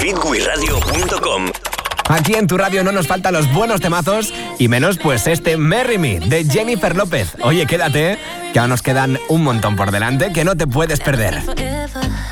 hitwiradio.com. Aquí en tu radio no nos faltan los buenos temazos y menos pues este Marry Me de Jennifer López. Oye, quédate, que aún nos quedan un montón por delante que no te puedes perder.